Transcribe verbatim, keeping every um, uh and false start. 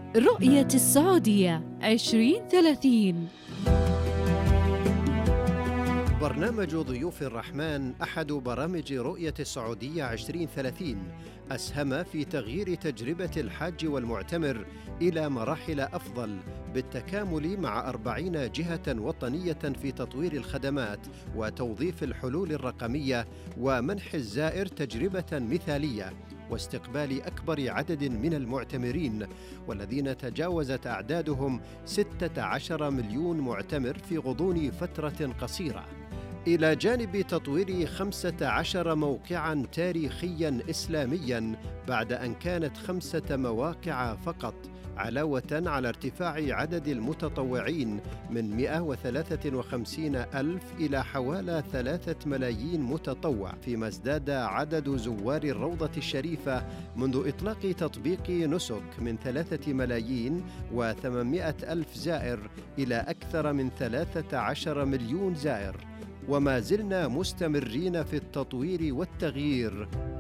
رؤية السعودية عشرين ثلاثين. برنامج ضيوف الرحمن أحد برامج رؤية السعودية عشرين ثلاثين، أسهم في تغيير تجربة الحاج والمعتمر إلى مراحل أفضل بالتكامل مع أربعين جهة وطنية في تطوير الخدمات وتوظيف الحلول الرقمية ومنح الزائر تجربة مثالية واستقبال أكبر عدد من المعتمرين، والذين تجاوزت أعدادهم ستة عشر مليون معتمر في غضون فترة قصيرة، إلى جانب تطوير خمسة عشر موقعاً تاريخياً إسلامياً بعد أن كانت خمسة مواقع فقط، علاوة على ارتفاع عدد المتطوعين من مئة وثلاثة وخمسين ألف إلى حوالي ثلاثة ملايين متطوع، فيما ازداد عدد زوار الروضة الشريفة منذ إطلاق تطبيق نسك من ثلاثة ملايين وثمانمائة ألف زائر إلى أكثر من ثلاثة عشر مليون زائر. وما زلنا مستمرين في التطوير والتغيير